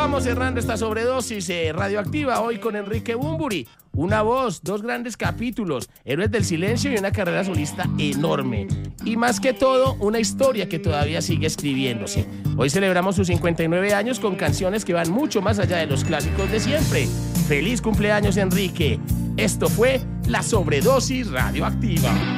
vamos cerrando esta sobredosis radioactiva hoy con Enrique Bunbury. Una voz, 2 grandes capítulos, Héroes del Silencio y una carrera solista enorme. Y más que todo, una historia que todavía sigue escribiéndose. Hoy celebramos sus 59 años con canciones que van mucho más allá de los clásicos de siempre. ¡Feliz cumpleaños, Enrique! Esto fue La Sobredosis Radioactiva.